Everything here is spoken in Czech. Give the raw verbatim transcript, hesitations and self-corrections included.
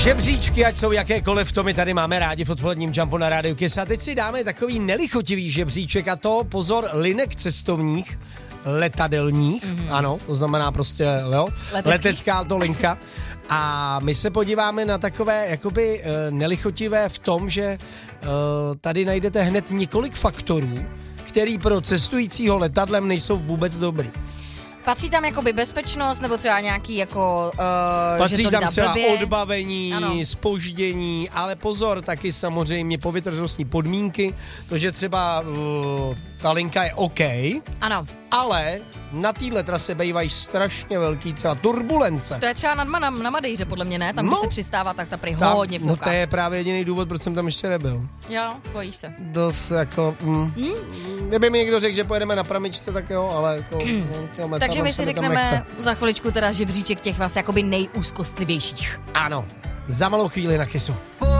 Žebříčky, ať jsou jakékoliv, to my tady máme rádi v odpoledním Jumpu na rádiu Kiss. A teď si dáme takový nelichotivý žebříček a to, pozor, linek cestovních, letadelních, mm-hmm. ano, to znamená prostě, jo, letecká to linka. A my se podíváme na takové, jakoby uh, nelichotivé v tom, že uh, tady najdete hned několik faktorů, který pro cestujícího letadlem nejsou vůbec dobrý. Patří tam jakoby bezpečnost, nebo třeba nějaký jako, uh, Patří že to tam třeba blbě. odbavení, zpoždění, ale pozor, taky samozřejmě povětrnostní podmínky, to, že třeba uh, ta linka je OK, ano. ale na téhle trase bývají strašně velký třeba turbulence. To je třeba nad Manam, na Madejře, podle mě, ne? Tam, no, když se přistává, tak ta prý hodně fouká. No to je právě jediný důvod, proč jsem tam ještě nebyl. Jo, bojíš se. Dost jako... Mm. Hmm? Kdyby mi někdo řekl, že pojedeme na pramičce, tak jo, ale jako... Mm. No, takže my si řekneme za chviličku teda žebříček těch vlastně jakoby nejúzkostlivějších. Ano, za malou chvíli na Kissu.